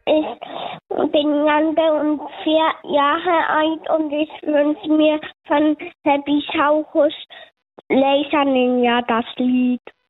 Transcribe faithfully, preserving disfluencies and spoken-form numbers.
Ich bin Jante und vier Jahre alt und ich wünsche mir von Happy Saurus Laser Ninja das Lied.